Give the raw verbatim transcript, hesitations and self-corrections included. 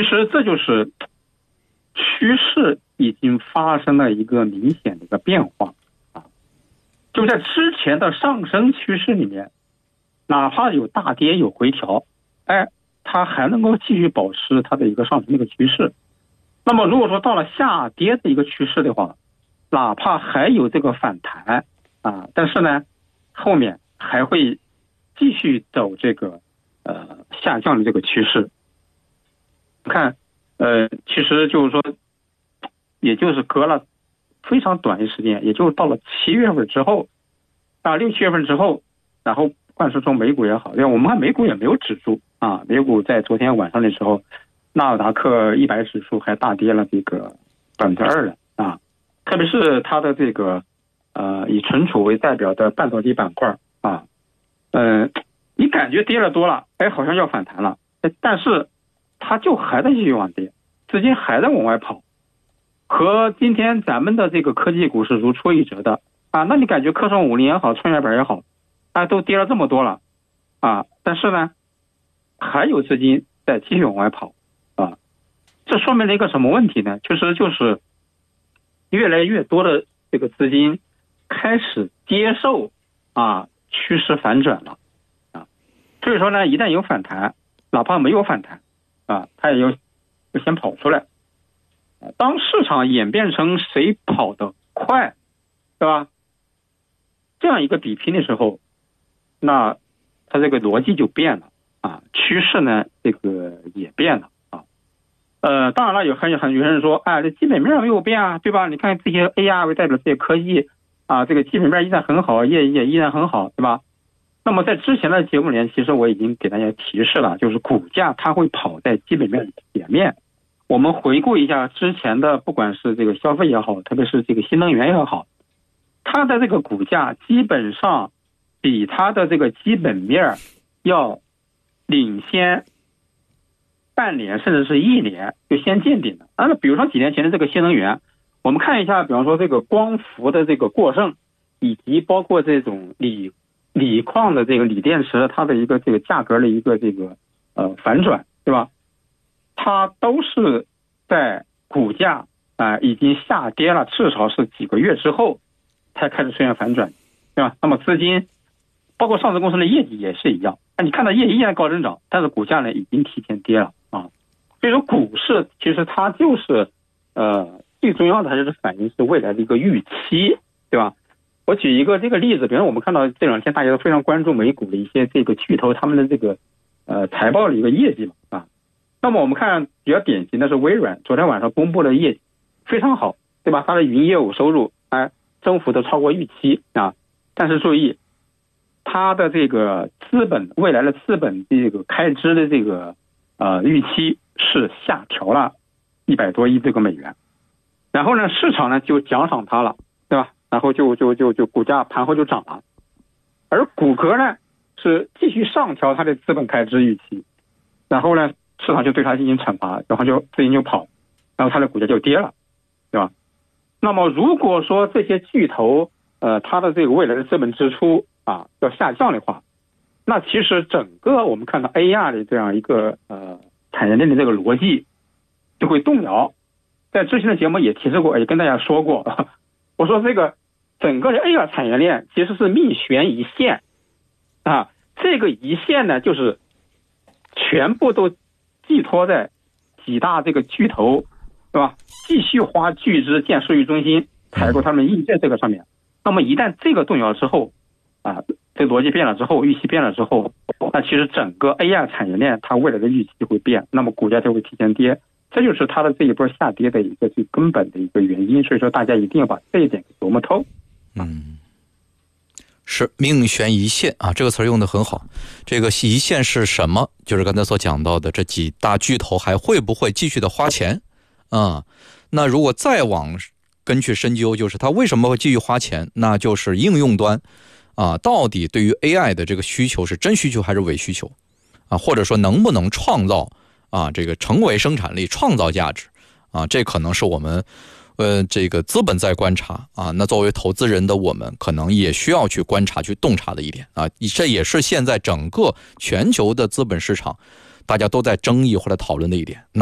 其实这就是趋势已经发生了一个明显的一个变化啊，就在之前的上升趋势里面，哪怕有大跌有回调，哎，它还能够继续保持它的一个上升的一个趋势。那么如果说到了下跌的一个趋势的话，哪怕还有这个反弹啊，但是呢，后面还会继续走这个呃下降的这个趋势。看，呃，其实就是说，也就是隔了非常短的时间，也就到了七月份之后，啊，六七月份之后，然后不管是说美股也好，因为我们看美股也没有止住啊，美股在昨天晚上的时候，纳斯达克一百指数还大跌了这个百分之二了啊，特别是它的这个呃以存储为代表的半导体板块啊，嗯、呃，你感觉跌了多了，哎，好像要反弹了，但是它就还在继续往跌，资金还在往外跑，和今天咱们的这个科技股是如出一辙的啊。那你感觉科创五零也好，创业板也好，啊，都跌了这么多了啊，但是呢，还有资金在继续往外跑啊。这说明了一个什么问题呢？其实就是越来越多的这个资金开始接受啊趋势反转了啊。所以说呢，一旦有反弹，哪怕没有反弹啊，它也要就先跑出来。当市场演变成谁跑得快，对吧？这样一个比拼的时候，那它这个逻辑就变了啊，趋势呢这个也变了啊。呃，当然了，有很很有人说，哎，这基本面没有变啊，对吧？你看这些 A R 为代表这些科技啊，这个基本面依然很好，业绩也依然很好，对吧？那么在之前的节目里面，其实我已经给大家提示了，就是股价它会跑在基本面前面。我们回顾一下之前的，不管是这个消费也好，特别是这个新能源也好，它的这个股价基本上比它的这个基本面要领先半年甚至是一年就先见顶了。那比如说几年前的这个新能源，我们看一下，比方说这个光伏的这个过剩，以及包括这种锂锂矿的这个锂电池，它的一个这个价格的一个这个呃反转，对吧？它都是在股价啊、呃、已经下跌了至少是几个月之后才开始出现反转，对吧？那么资金包括上市公司的业绩也是一样，啊，你看到业绩依然高增长，但是股价呢已经提前跌了啊。所以说股市其实它就是呃最重要的还是反映是未来的一个预期，对吧？我举一个这个例子，比如我们看到这两天大家都非常关注美股的一些这个巨头他们的这个呃财报的一个业绩嘛啊。那么我们看比较典型的是微软，昨天晚上公布的业绩非常好，对吧？它的云业务收入哎增幅都超过预期啊。但是注意，它的这个资本未来的资本这个开支的这个呃预期是下调了一百多亿这个美元，然后呢市场呢就奖赏它了，对吧？然后就就就就股价盘后就涨了，而谷歌呢是继续上调它的资本开支预期，然后呢市场就对它进行惩罚，然后就资金就跑，然后它的股价就跌了，对吧？那么如果说这些巨头呃它的这个未来的资本支出啊要下降的话，那其实整个我们看到 A R 的这样一个呃产业链的这个逻辑就会动摇。在之前的节目也提示过，也跟大家说过，我说这个整个的 A R 产业链其实是命悬一线啊，这个一线呢就是全部都寄托在几大这个巨头，对吧？继续花巨资建数据中心，采购他们硬件这个上面。那么一旦这个动摇之后，啊，这逻辑变了之后，预期变了之后，那其实整个 A R 产业链它未来的预期就会变，那么股价就会提前跌，这就是它的这一波下跌的一个最根本的一个原因。所以说大家一定要把这一点琢磨透。 嗯。是命悬一线啊，这个词用得很好。这个一线是什么？就是刚才所讲到的这几大巨头还会不会继续的花钱啊？那如果再往根去深究，就是它为什么会继续花钱？那就是应用端啊，到底对于 A I 的这个需求是真需求还是伪需求啊？或者说能不能创造啊这个成为生产力，创造价值啊？这可能是我们。呃，这个资本在观察啊，那作为投资人的我们，可能也需要去观察、去洞察的一点啊，这也是现在整个全球的资本市场大家都在争议或者讨论的一点。